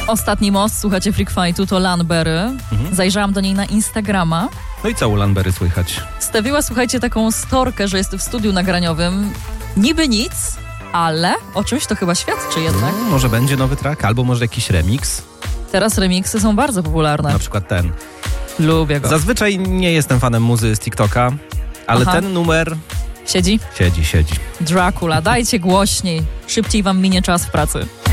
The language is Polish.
Ostatni most, słuchacie Freak Fightu, to Lanberry. Zajrzałam do niej na Instagrama. No i co u Lanberry słychać? Wstawiła, słuchajcie, taką storkę, że jest w studiu nagraniowym. Niby nic, ale o czymś to chyba świadczy jednak. No, może będzie nowy track, albo może jakiś remix. Teraz remiksy są bardzo popularne. Na przykład ten. Lubię go. Zazwyczaj nie jestem fanem muzy z TikToka, ale ten numer... Siedzi? Siedzi. Dracula, dajcie głośniej. Szybciej wam minie czas w pracy.